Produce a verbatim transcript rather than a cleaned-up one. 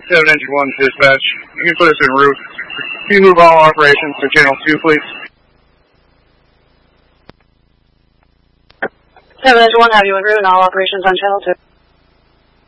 seven Engine one dispatch. You can put us en route. Can you move all operations to Channel two, please? seven Engine one, have you en route and all operations on Channel two.